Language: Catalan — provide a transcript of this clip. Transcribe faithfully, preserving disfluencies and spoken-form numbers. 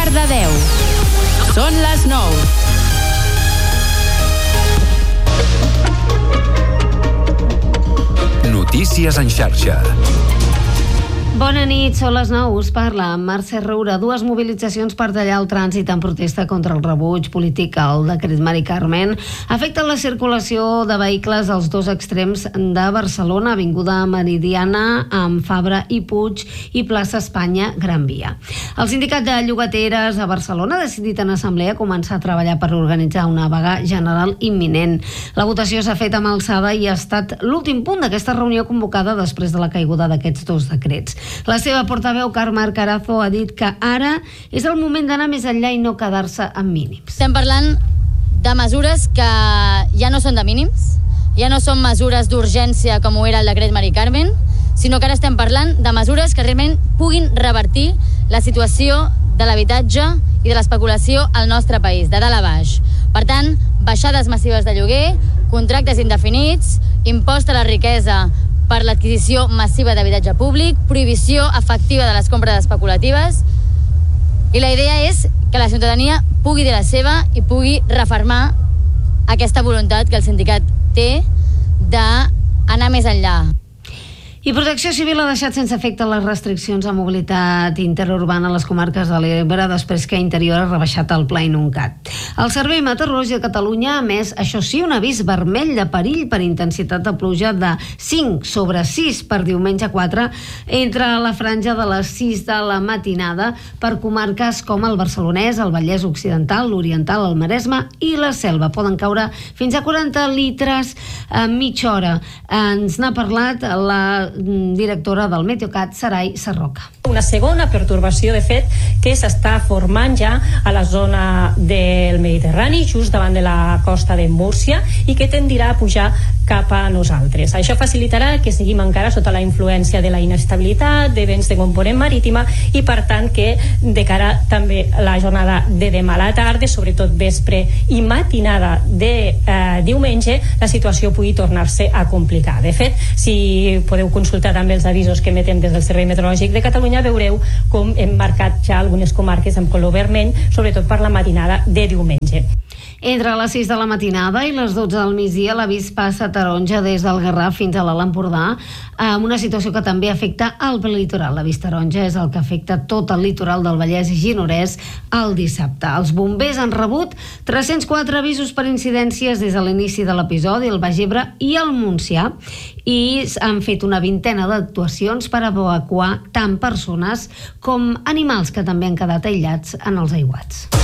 Cardedeu. Són les nou. Notícies en xarxa. Bona nit, són les nou, us parla Mercè Roura. Dues mobilitzacions per tallar el trànsit en protesta contra el rebuig polític al decret Mari Carmen afecten la circulació de vehicles als dos extrems de Barcelona, Avinguda Meridiana amb Fabra i Puig i plaça Espanya Gran Via. El sindicat de llogateres a Barcelona ha decidit en assemblea començar a treballar per organitzar una vaga general imminent. La votació s'ha fet amb alçada i ha estat l'últim punt d'aquesta reunió convocada després de la caiguda d'aquests dos decrets. La seva portaveu, Carme Carazo, ha dit que ara és el moment d'anar més enllà i no quedar-se en mínims. Estem parlant de mesures que ja no són de mínims, ja no són mesures d'urgència com ho era el decret Mari Carmen, sinó que ara estem parlant de mesures que realment puguin revertir la situació de l'habitatge i de l'especulació al nostre país, de dalt a baix. Per tant, baixades massives de lloguer, contractes indefinits, impost a la riquesa per l'adquisició massiva d'habitatge públic, prohibició efectiva de les compres especulatives, i la idea és que la ciutadania pugui dir la seva i pugui refermar aquesta voluntat que el sindicat té d'anar més enllà. I Protecció Civil ha deixat sense efecte les restriccions a mobilitat interurbana a les comarques de l'Ebre després que Interior ha rebaixat el Pla Inuncat. El Servei Meteorològic de Catalunya ha emès, això sí, un avís vermell de perill per intensitat de pluja de cinc sobre sis per diumenge quatre entre la franja de les sis de la matinada per comarques com el Barcelonès, el Vallès Occidental, l'Oriental, el Maresme i la Selva. Poden caure fins a quaranta litres a mitja hora. Ens n'ha parlat la directora del Meteocat, Sarai Sarroca. Una segona pertorbació, de fet, que s'està formant ja a la zona del Mediterrani, just davant de la costa de Múrcia, i que tendirà a pujar cap a nosaltres. Això facilitarà que seguim encara sota la influència de la inestabilitat, de vents de component marítima, i per tant que de cara també a la jornada de demà a la tarda, sobretot vespre i matinada de eh, diumenge, la situació pugui tornar-se a complicar. De fet, si podeu consultar també els avisos que emetem des del Servei Meteorològic de Catalunya, veureu com hem marcat ja algunes comarques amb color vermell, sobretot per la matinada de diumenge. Entre les sis de la matinada i les dotze del migdia, l'avís passa a taronja des del Garraf fins a l'Alt Empordà, amb una situació que també afecta el litoral. L'avís taronja és el que afecta tot el litoral del Vallès i Gironès el dissabte. Els bombers han rebut tres-cents quatre avisos per incidències des de l'inici de l'episodi, el Baix Ebre i el Montsià, i han fet una vintena d'actuacions per evacuar tant persones com animals que també han quedat aïllats en els aiguats.